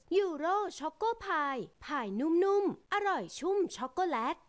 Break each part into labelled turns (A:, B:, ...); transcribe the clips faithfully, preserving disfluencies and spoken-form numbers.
A: ยูโรช็อกโกพายพายนุ่มๆ อร่อยชุ่มช็อกโกแลต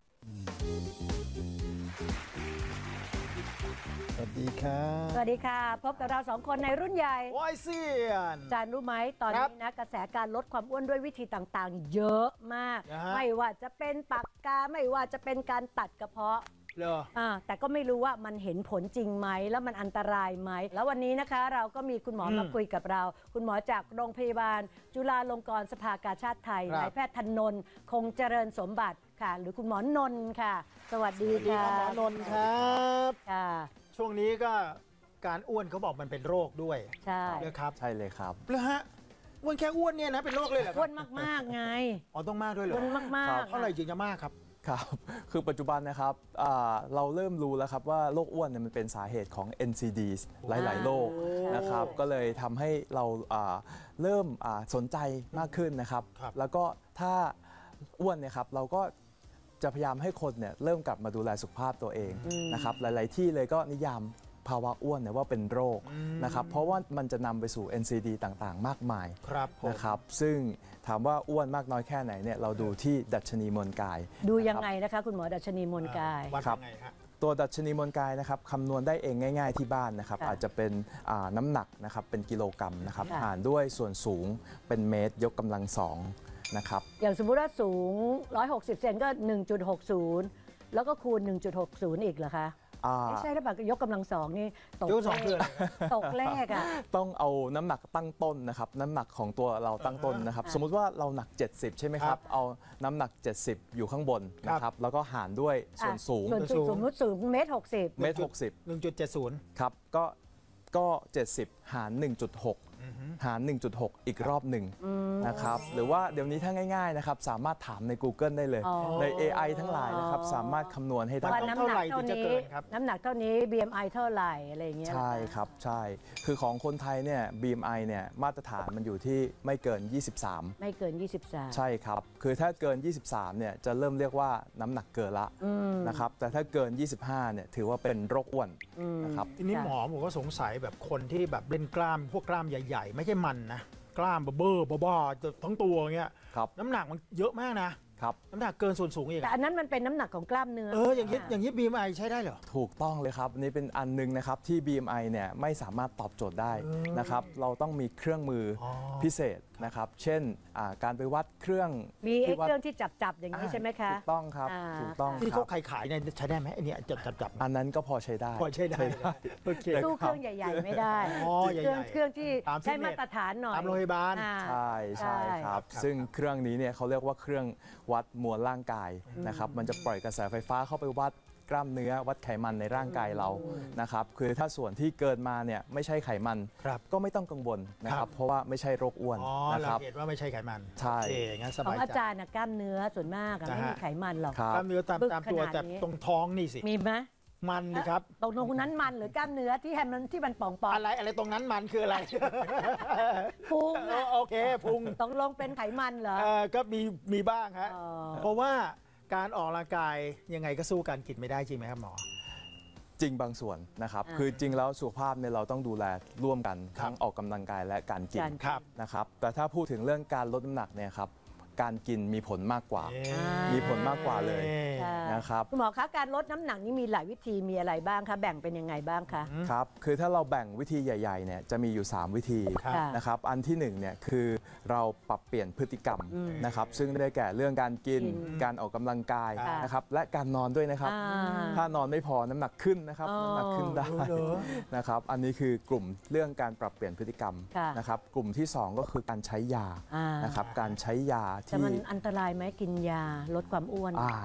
B: สวัสดีครับ
C: สวัสดีค่ะ พบกับเราสองคนในรุ่นใหญ่
B: วายเซียน
C: อาจารย์รู้ไหมตอน
B: ครั
C: นี้
B: บ
C: นะกระแสการลดความอ้วนด้วยวิธีต่างๆ เยอะมาก
B: นะฮะ
C: ไม่ว่าจะเป็นปากกาไม่ว่าจะเป็นการตัดกระเพาะ
B: เหรอ
C: อ่าแต่ก็ไม่รู้ว่ามันเห็นผลจริงไหมแล้วมันอันตรายไหมแล้ววันนี้นะคะเราก็มีคุณหมอ
B: อืม
C: มาคุยกับเรา คุณหมอจากโรงพยาบาล จุฬาลงกรณ์สภากาชาติไทย
B: ครับ
C: นายแพทย์ธนนท์คงเจริญสมบัติค่ะ หรือคุณหมอนนท์ค่ะ สวัสดี
B: สวัสดี
C: ค่ะ
B: ครับหมอนนท์ครับ
C: ค่ะ
B: ช่วงนี้ก็การอ้วนเขาบอกมันเป็นโรคด้วย
C: ใช่
B: นะครับ
D: ใช่เลยครับ
B: แล้วฮะอ้วนแค่อ้วนเนี่ยนะเป็นโรคเลยเหรอค
C: อ้
B: รั
C: วนมากๆไง
B: อ๋อต้องมากด้วยเหร
C: อ้
B: อ
C: วนมากๆ
B: เท่าไหร่จึงจะมากครับ
D: ครับ คือปัจจุบันนะครับอ่าเราเริ่มรู้แล้วครับว่าโรคอ้วนเนี่ยมันเป็นสาเหตุของ เอ็น ซี ดี หลาย ๆ โรคนะครับ ก็เลยทำให้เราอ่าเริ่มอ่าสนใจมากขึ้นนะครับ
B: ครับ
D: แล้วก็ถ้าอ้วนเนี่ยครับเราก็จะพยายามให้คนเนี่ยเริ่มกลับมาดูแลสุขภาพตัวเองนะครับ หลาย ๆ ที่เลยก็นิยามภาวะอ้วนเนี่ยว่าเป็นโรคนะครับ เพราะว่ามันจะนำไปสู่ เอ็น ซี ดี ต่าง ๆ มากมาย
B: ครับผม
D: นะครับ ซึ่งถามว่าอ้วนมากน้อยแค่ไหนเนี่ยเราดูที่ดัชนีมวลกาย
C: ดูยังไงนะคะ คุณหมอดัชนีมวลกาย
B: วัด
D: ครับ
B: ยังไงฮะ
D: ตัวดัชนีมวลกายนะครับคำนวณได้เองง่าย ๆ ที่บ้านนะครับ
C: ค่ะ
D: อาจจะเป็นอ่าน้ำหนักนะครับเป็นกิโลกรัมนะครับ
C: ค่ะ
D: หารด้วยส่วนสูงเป็นเมตรยกกำลังสองนะครับ
C: อย่างสมมุติว่าสูงหนึ่งร้อยหกสิบเซนก็ หนึ่งจุดหกศูนย์ แล้วก็คูณ หนึ่งจุดหกศูนย์ อีกเหรอคะ
D: อ่า
C: ไม่ใช่แล้วแบบยกกำลังสองนี่ตก
B: ยกสอง
C: เล
B: เพื่อน
C: ขตกเลขอ่ะ
D: ต้องเอาน้ำหนักตั้งต้นนะครับน้ำหนักของตัวเราตั้งต้นนะครับ
C: อ่า
D: สมมุติว่าเราหนัก เจ็ดสิบ ใช่ไหมค
B: ครั
D: รับ
B: บ
D: เอาน้ำหนัก เจ็ดสิบ อยู่ข้างบน
B: ครับ
D: นะครับแล้วก็หารด้วยส่วนสูง
C: ส่วนสูงสมมติสูงเมตรหกสิบ
D: เมตรหกสิบ
B: หนึ่งจุดเจ็ดศูนย์
D: ครับก็ก็ เจ็ดสิบ หาร หนึ่งจุดหก หาร หนึ่งจุดหก อีกรอบหนึ่งนะครับหรือว่าเดี๋ยวนี้ถ้าง่ายๆนะครับสามารถถามใน Google ได้เลย
C: อ๋อ
D: ใน เอ ไอ ทั้งหลายนะครับสามารถคำนวณให้ได้
C: ว่า
B: ต้อง
C: น้ำ
B: เท่า
C: หนั
B: ไห
C: ก
B: ร่
C: เท่า
B: ถึงจะ
C: นี้
B: เกินครับ
C: น้ำหนักเท่านี้ บี เอ็ม ไอ เท่าไหร่อะไรอย่างเงี้ย
D: ใช่ครับใช่คือของคนไทยเนี่ย บี เอ็ม ไอ เนี่ยมาตรฐานมันอยู่ที่ไม่เกิน ยี่สิบสาม
C: ไม่เกิน ยี่สิบสาม
D: ใช่ครับคือถ้าเกิน ยี่สิบสามเนี่ยจะเริ่มเรียกว่าน้ำหนักเกินละนะครับแต่ถ้าเกิน ยี่สิบห้าเนี่ยถือว่าเป็นโรคอ้วนนะครับ
B: ทีนี้หมอผมก็สงสัยแบบคนที่แบบเล่นกล้ามพวกกล้ามใหญ่ ๆ ไม่ใช่มันนะกล้ามเบ้อๆบ้าๆทั้งตัวอย่างเงี้ย
D: ครับ
B: น้ำหนักมันเยอะมากนะ
D: ครับ
B: น้ำหนักเกินส่วนสูงอีก
C: แต่
B: อะ
C: อันนั้นมันเป็นน้ำหนักของกล้ามเนื้อ
B: เอออย่างนี้อย่างนี้บีมไอใช้ได้เหรอ
D: ถูกต้องเลยครับอันนี่เป็นอันหนึงนะครับที่ บี เอ็ม ไอ เนี่ยไม่สามารถตอบโจทย์ได้นะครับเราต้องมีเครื่องมืออ
B: อ
D: พิเศษนะครับเช่นอ่าการไปวัดเครื่อง
C: มีไอ้
D: ที่วัด
C: เครื่องที่จับจับๆอย่างนี้
B: อ่า
C: ใช่ไหมคะ
D: ถูกต้องครับ
C: อ่า
D: ถูกต้อง
B: ที่
D: ค
B: เขา
D: รับ
B: ขายขายเนี่ยใช้ได้ไหมไอเนี่ยจับจับจับ
D: อันนั้นก็พอใช้ได้
B: พอใช้ได้โอเค
C: สู้เครื่องใหญ่ ๆ ไม่ได้
B: อ๋อใหญ่ๆ
C: เครื่องเครื่องที่
B: ตามฟิตเนส
C: ใช้มาตรฐานหน่อย
B: ตามโรงพยาบาล
C: อ่า
D: ใช่ใช่ครับ
B: ครับ
D: ซึ่งเครื่องนี้เนี่ยเขาเรียกว่าเครื่องวัดมวลร่างกายนะครับมันจะปล่อยกระแสไฟฟ้าเข้าไปวัดกล้ามเนื้อวัดไขมันในร่างกายเรานะครับคือถ้าส่วนที่เกินมาเนี่ยไม่ใช่ไขมัน
B: ครับ
D: ก็ไม่ต้องกังวลนะค
B: ครั
D: รับบ เพราะว่าไม่ใช่โรคอ้วน
B: อ๋อ
D: นะ
B: เรา
D: ครับ
B: เห็นว่าไม่ใช่ไขมัน
D: ใช่
B: โอเคงั้นส
C: ของ
B: บาย
C: อา
B: ใจ
C: จารย์นะกล้ามเนื้อส่วนมากอะ
B: นะ
C: ไม่
B: ฮะ
C: มีไขมันหรอก
D: ครั
B: ก
D: บ
B: ล้ามเนื้อตาม
C: บึก
B: ตามตัว
C: ขนาด
B: แต่
C: นี้
B: ตรงท้องนี่สิ
C: มีไหม
B: มันดิครับ
C: ตรงตรงนั้นมันหรือกล้ามเนื้อที่แฮมมันที่มันป่อง
B: อะไรอะไรตรงนั้นมันคืออะไร
C: ๆพุง
B: เออ
C: อะ
B: โอเคพุง
C: ตกลงเป็นไขมันเหรอ
B: เออก็มีมีบ้างฮะ
C: อ๋อ
B: เพราะว่าการออกกำลังกายยังไงก็สู้การกินไม่ได้จริงไหมครับหมอ
D: จริงบางส่วนนะครับ
C: อ่า
D: คือจริงแล้วสุขภาพเนี่ยเราต้องดูแลร่วมกัน
B: ครับ
D: ทั้งออกกำลังกายและการกิน
C: การกิน
B: ครับ
D: นะครับแต่ถ้าพูดถึงเรื่องการลดน้ำหนักเนี่ยครับการกินมีผลมากกว่า
B: เอ๊
C: อ่า
B: ะ
D: มีผลมากกว่าเลย
C: ใช่
D: นะครับ
C: คุณหมอคะการลดน้ำหนักนี่มีหลายวิธีมีอะไรบ้างคะแบ่งเป็นยังไงบ้างคะ
D: ครับ คือถ้าเราแบ่งวิธีใหญ่ๆ เนี่ย จะมีอยู่ สาม วิธี
B: ครับ
C: ค่ะ
D: นะครับ อันที่หนึ่งเนี่ยคือเราปรับเปลี่ยนพฤติกรรมนะครับ ซึ่งได้แก่เรื่องการกิน
C: กิน
D: การออกกำลังกาย
C: ค่ะ
D: นะครับ และการนอนด้วยนะครับ
C: อ่า
D: ถ้านอนไม่พอน้ำหนักขึ้นนะครับ
C: อ๋อ
D: น้ำหนักขึ้นได้
B: เหรอ
D: นะครับ อันนี้คือกลุ่มเรื่องการปรับเปลี่ยนพฤติกรรม
C: ค่ะ
D: นะครับ กลุ่มที่สองก็คือการใช้ยา
C: อ่าน
D: นะครับ การใช้ยา
C: แต่
D: ที่
C: มันอันตรายไหมกินยาลดความอ้วน
D: อ่า